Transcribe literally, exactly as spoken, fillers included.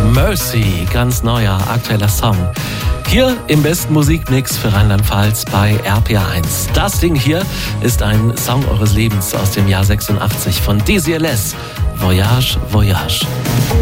Mercy, ganz neuer, aktueller Song. Hier im besten Musikmix für Rheinland-Pfalz bei R P R eins. Das Ding hier ist ein Song eures Lebens aus dem Jahr sechsundachtzig von Dizzy L S. Voyage, Voyage.